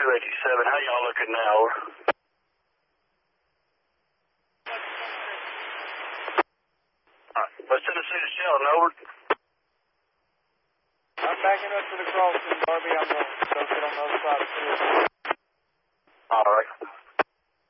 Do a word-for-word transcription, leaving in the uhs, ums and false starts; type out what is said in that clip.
two eighty-seven. How y'all looking now? Over. Alright, West Tennessee to Sheldon, over. I'm backing up to the crossing, Darby. I'm going to go sit on the other side of the field.